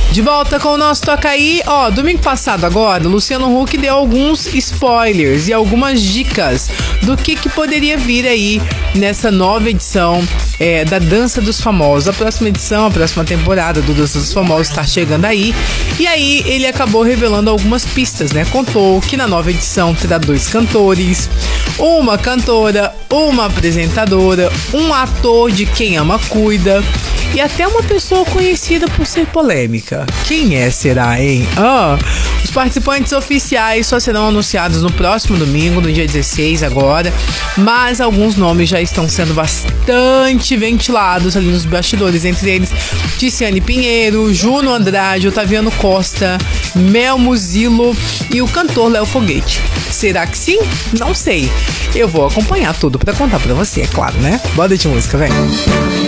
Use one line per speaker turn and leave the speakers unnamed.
De volta com o nosso Toca Aí. Domingo passado agora, Luciano Huck deu alguns spoilers e algumas dicas do que poderia vir aí nessa nova edição da Dança dos Famosos. A próxima edição, a próxima temporada do Dança dos Famosos está chegando aí. E aí ele acabou revelando algumas pistas, né? Contou que na nova edição terá 2 cantores, uma cantora, uma apresentadora, um ator de Quem Ama Cuida e até uma pessoa conhecida por ser polêmica. Quem será, hein? Os participantes oficiais só serão anunciados no próximo domingo, no dia 16 agora, mas alguns nomes já estão sendo bastante ventilados ali nos bastidores, entre eles Ticiane Pinheiro, Juno Andrade, Otaviano Costa, Mel Muzilo e o cantor Léo Foguete. Será que sim? Não sei. Eu vou acompanhar tudo pra contar pra você, é claro, né? Bora de música, vem!